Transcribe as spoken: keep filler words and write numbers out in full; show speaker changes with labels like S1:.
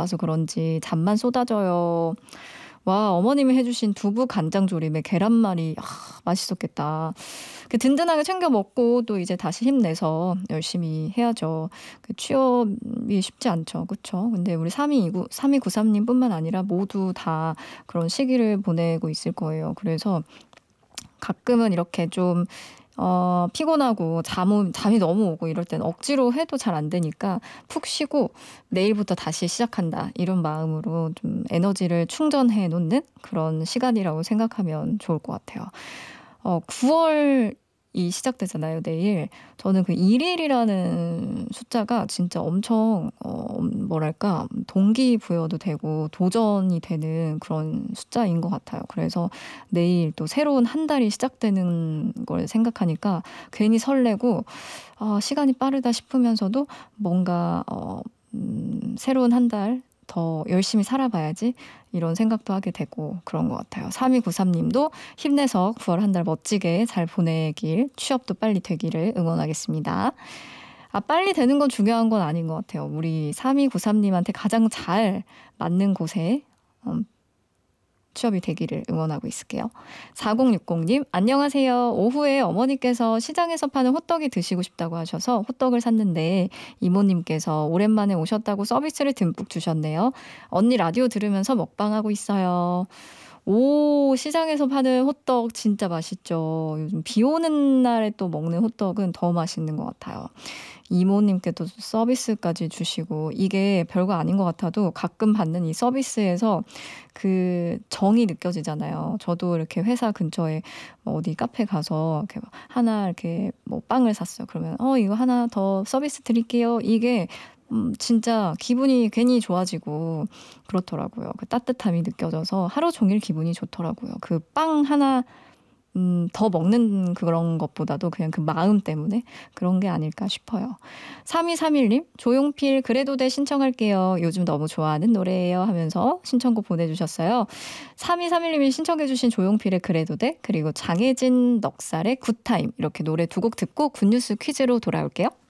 S1: 바빠서 그런지 잠만 쏟아져요. 와, 어머님이 해주신 두부 간장조림에 계란말이, 아, 맛있었겠다. 그 든든하게 챙겨 먹고 또 이제 다시 힘내서 열심히 해야죠. 그 취업이 쉽지 않죠. 그쵸? 근데 우리 삼이이구, 삼이구삼님 뿐만 아니라 모두 다 그런 시기를 보내고 있을 거예요. 그래서 가끔은 이렇게 좀 어, 피곤하고 잠, 잠이 너무 오고 이럴 땐 억지로 해도 잘 안 되니까 푹 쉬고 내일부터 다시 시작한다. 이런 마음으로 좀 에너지를 충전해 놓는 그런 시간이라고 생각하면 좋을 것 같아요. 어, 구월이 시작되잖아요, 내일. 저는 그 일일이라는 숫자가 진짜 엄청, 어, 뭐랄까, 동기부여도 되고 도전이 되는 그런 숫자인 것 같아요. 그래서 내일 또 새로운 한 달이 시작되는 걸 생각하니까 괜히 설레고, 아, 시간이 빠르다 싶으면서도 뭔가, 어, 음, 새로운 한 달 더 열심히 살아봐야지 이런 생각도 하게 되고 그런 것 같아요. 삼이구삼님도 힘내서 구월 한 달 멋지게 잘 보내길, 취업도 빨리 되기를 응원하겠습니다. 아, 빨리 되는 건 중요한 건 아닌 것 같아요. 우리 삼이구삼님한테 가장 잘 맞는 곳에 음, 취업이 되기를 응원하고 있을게요. 사공육공님, 안녕하세요. 오후에 어머니께서 시장에서 파는 호떡이 드시고 싶다고 하셔서 호떡을 샀는데 이모님께서 오랜만에 오셨다고 서비스를 듬뿍 주셨네요. 언니 라디오 들으면서 먹방하고 있어요. 오, 시장에서 파는 호떡 진짜 맛있죠. 요즘 비 오는 날에 또 먹는 호떡은 더 맛있는 것 같아요. 이모님께도 서비스까지 주시고 이게 별거 아닌 것 같아도 가끔 받는 이 서비스에서 그 정이 느껴지잖아요. 저도 이렇게 회사 근처에 뭐 어디 카페 가서 이렇게 하나 이렇게 뭐 빵을 샀어요. 그러면 어 이거 하나 더 서비스 드릴게요. 이게 음, 진짜 기분이 괜히 좋아지고 그렇더라고요. 그 따뜻함이 느껴져서 하루 종일 기분이 좋더라고요. 그 빵 하나 음, 더 먹는 그런 것보다도 그냥 그 마음 때문에 그런 게 아닐까 싶어요. 삼이삼일님, 조용필 그래도 돼 신청할게요. 요즘 너무 좋아하는 노래예요 하면서 신청곡 보내주셨어요. 삼이삼일님이 신청해주신 조용필의 그래도 돼, 그리고 장혜진 넉살의 굿타임, 이렇게 노래 두 곡 듣고 굿뉴스 퀴즈로 돌아올게요.